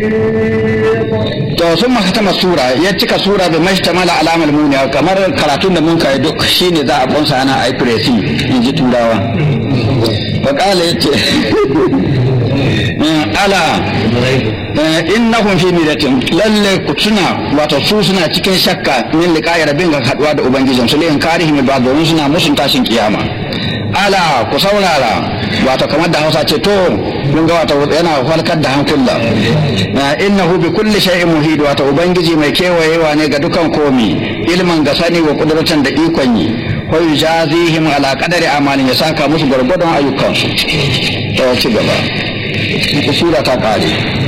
to sun makatama sura ya cika sura da mashtamala alamar muniya kamar karatun da mun kai duk shine za a bonsa ana ai presi in ji turawa fa kala yace ala innahum fi miratin lalle ku tuna wato su suna cikin shakka min liqa'i rabbin ga haduwa da ubangijin su liyan karihim ba don suna musun tashin kiyama ala ku saurara wato kamar da Hausa ce to mun ga wato yana falkar da hankula innahu bi kulli shay'in muhid wato ubangiji mai kewayewa ne ga dukan komi ilman ga sani wa kudratan da ikon yi ko yujazihim ala qadari amalin ya saka musu gurgurdan ayyukansu to ci gaba sura ta kare